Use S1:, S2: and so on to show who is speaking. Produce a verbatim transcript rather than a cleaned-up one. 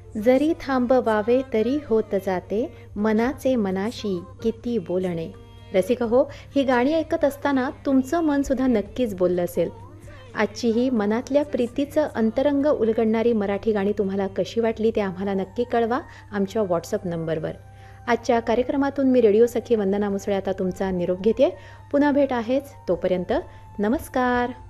S1: जरी थांबवावे तरी होत जाते, मनाचे मनाशी किती बोलणे. रसिक हो, ही गाणी ऐकत असताना तुमचं मन सुद्धा नक्कीच बोललं असेल. आजची ही मनातल्या प्रीतीचं अंतरंग उलगडणारी मराठी गाणी तुम्हाला कशी वाटली ते आम्हाला नक्की कळवा आमच्या व्हॉट्सअप नंबरवर. आजच्या कार्यक्रमातून मी रेडिओ सखी वंदना मुसळे आता तुमचा निरोप घेते. पुन्हा भेट आहेच, तोपर्यंत नमस्कार.